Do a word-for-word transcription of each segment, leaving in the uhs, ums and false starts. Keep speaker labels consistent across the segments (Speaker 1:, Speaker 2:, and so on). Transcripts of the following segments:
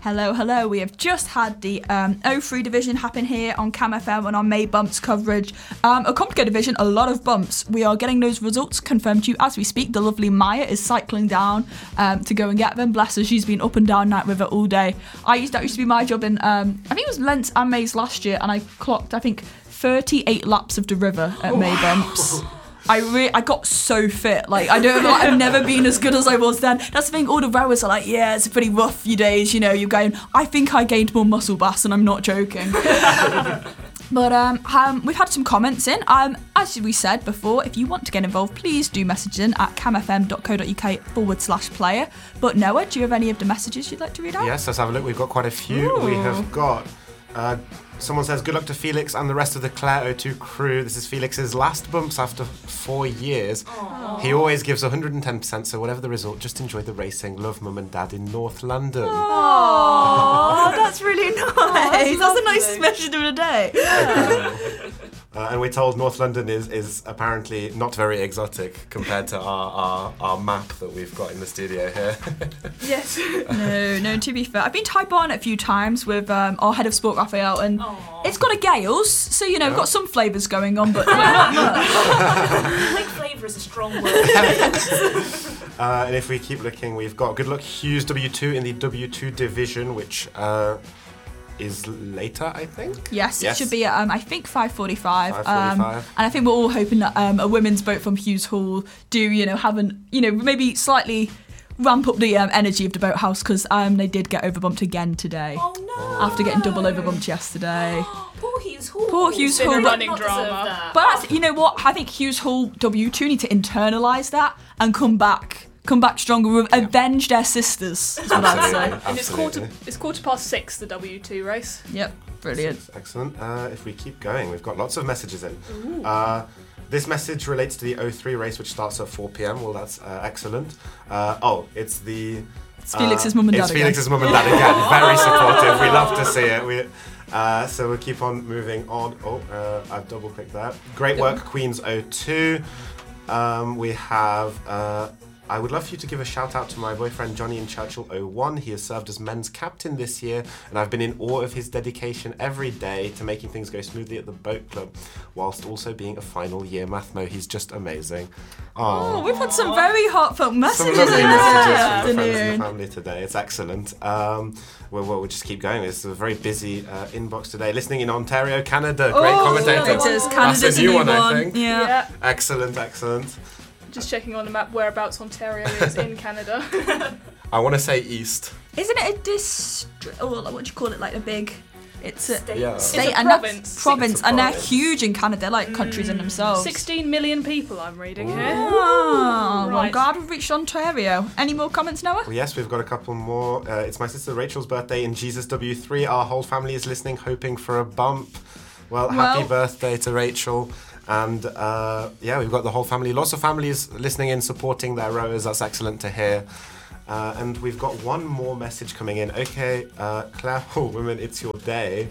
Speaker 1: Hello, hello. We have just had the um, oh three division happen here on Cam F M and our May Bumps coverage. Um, a complicated division, a lot of bumps. We are getting those results confirmed to you as we speak. The lovely Maya is cycling down um, to go and get them. Bless her, she's been up and down Night River all day. I used that used to be my job in, um, I think it was Lents and Mays last year, and I clocked, I think, thirty-eight laps of the river at May Bumps. I re- I got so fit. Like, I don't know, I've never been as good as I was then. That's the thing, all the rowers are like, yeah, it's a pretty rough few days, you know, you're going, I think I gained more muscle mass, and I'm not joking. But um, um, we've had some comments in. Um, as we said before, if you want to get involved, please do message in at camfm.co.uk forward slash player. But Noah, do you have any of the messages you'd like to read out?
Speaker 2: Yes, let's have a look. We've got quite a few.
Speaker 1: Ooh.
Speaker 2: We have got... Uh, Someone says, good luck to Felix and the rest of the Claire O two crew. This is Felix's last bumps after four years.
Speaker 3: Aww.
Speaker 2: He always gives one hundred ten percent, so whatever the result, just enjoy the racing. Love Mum and Dad in North London.
Speaker 1: Oh, that's really nice.
Speaker 3: Oh, that's,
Speaker 1: that's a nice
Speaker 3: lovely.
Speaker 1: message of the day.
Speaker 2: Uh, and we're told North London is, is apparently not very exotic compared to our, our, our map that we've got in the studio here.
Speaker 3: Yes.
Speaker 1: No, no, to be fair, I've been to Highbarn a few times with um, our head of sport, Raphael, and
Speaker 3: Aww.
Speaker 1: it's got a Gales, so, you know,
Speaker 2: Yeah.
Speaker 1: got some flavours going on, but not much.
Speaker 3: I think flavour is a strong word.
Speaker 2: Uh, and if we keep looking, we've got good luck Hughes W two in the W two division, which uh, is later, I think.
Speaker 1: Yes,
Speaker 2: Yes.
Speaker 1: it should be at, um, I think, five forty-five.
Speaker 2: five
Speaker 1: Um,
Speaker 2: forty-five.
Speaker 1: and I think we're all hoping that um, a women's boat from Hughes Hall do, you know, have an, you know, maybe slightly ramp up the um, energy of the boathouse, because um, they did get overbumped again today.
Speaker 3: Oh no.
Speaker 1: After getting double overbumped yesterday.
Speaker 3: Poor Hughes Hall.
Speaker 1: Poor Hughes
Speaker 3: Been
Speaker 1: Hall,
Speaker 3: a
Speaker 1: but-
Speaker 3: running drama.
Speaker 1: But that's, you know what? I think Hughes Hall W two need to internalise that and come back, come back stronger, avenge their sisters. Is what I'd
Speaker 2: Absolutely.
Speaker 1: say.
Speaker 4: And it's quarter,
Speaker 2: Absolutely.
Speaker 4: it's quarter past six, the W two race.
Speaker 1: Yep, brilliant.
Speaker 2: Excellent. Uh, if we keep going, we've got lots of messages in. Uh, this message relates to the oh three race, which starts at four p.m. Well, that's uh, excellent. Uh, oh, it's the...
Speaker 1: It's Felix's mum and dad
Speaker 2: It's
Speaker 1: again.
Speaker 2: Felix's mum and dad again. Very supportive. We love to see it. We, uh, so we'll keep on moving on. Oh, uh, I've double-clicked that. Great work, Queens oh two. Um, we have... Uh, I would love for you to give a shout out to my boyfriend Johnny in Churchill oh one. He has served as men's captain this year, and I've been in awe of his dedication every day to making things go smoothly at the boat club, whilst also being a final year mathmo. He's just amazing.
Speaker 1: Oh,
Speaker 2: Aww.
Speaker 1: we've had some very heartfelt
Speaker 2: Some
Speaker 1: messages
Speaker 2: lovely
Speaker 1: in
Speaker 2: messages
Speaker 1: this
Speaker 2: from the friends and the
Speaker 1: afternoon.
Speaker 2: family today. It's excellent. Um, we'll, we'll just keep going. It's a very busy uh, inbox today. Listening in Ontario, Canada. Great
Speaker 1: Oh,
Speaker 2: commentators.
Speaker 1: it is.
Speaker 2: That's
Speaker 1: Canada's
Speaker 2: a new one, I
Speaker 1: one.
Speaker 2: think.
Speaker 1: Yeah.
Speaker 4: Yeah.
Speaker 2: Excellent, excellent.
Speaker 4: Just checking on the map whereabouts Ontario is in Canada.
Speaker 2: I want to say east.
Speaker 1: Isn't it a district? Oh, what do you call it? Like a big. It's a
Speaker 3: State.
Speaker 2: Yeah.
Speaker 1: state
Speaker 4: It's a
Speaker 1: and
Speaker 4: province.
Speaker 1: that's province,
Speaker 2: It's a
Speaker 1: and they're
Speaker 2: province.
Speaker 1: huge in Canada. They're like countries in themselves.
Speaker 4: sixteen million people I'm reading here.
Speaker 1: Oh, well,
Speaker 4: Right.
Speaker 1: God, we've reached Ontario. Any more comments, Noah?
Speaker 2: Well, yes, we've got a couple more. Uh, it's my sister Rachel's birthday in Jesus W three. Our whole family is listening, hoping for a bump. Well, happy
Speaker 1: Well-
Speaker 2: birthday to Rachel. And uh, yeah, we've got the whole family. Lots of families listening in, supporting their rowers. That's excellent to hear. Uh, and we've got one more message coming in. Okay, uh, Claire Hall, women, it's your day.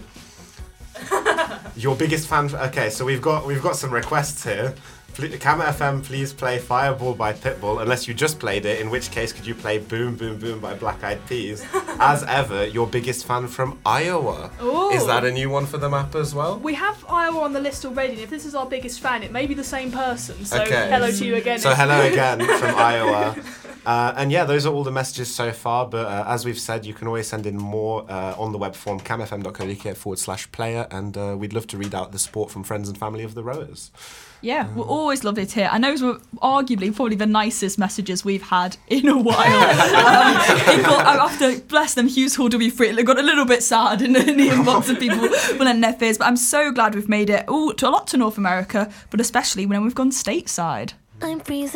Speaker 2: Your biggest fan. Okay, so we've got we've got some requests here. Ple- Cam F M, please play Fireball by Pitbull, unless you just played it, in which case could you play Boom Boom Boom by Black Eyed Peas? As ever, your biggest fan from Iowa.
Speaker 4: Ooh.
Speaker 2: Is that a new one for the map as well?
Speaker 4: We have Iowa on the list already, and if this is our biggest fan, it may be the same person. So
Speaker 2: Okay.
Speaker 4: hello to you again.
Speaker 2: So hello again from Iowa. Uh, and yeah, those are all the messages so far, but uh, as we've said, you can always send in more uh, on the web form, camfm.co.uk forward slash player, and uh, we'd love to read out the support from friends and family of the rowers.
Speaker 1: Yeah, we're always lovely to hear. And those were arguably probably the nicest messages we've had in a while. um, it got, after, bless them, Hughes Hall W three, it got a little bit sad in, in the inbox of people letting their fears. But I'm so glad we've made it ooh, to a lot to North America, but especially when we've gone stateside.
Speaker 5: I'm freezing.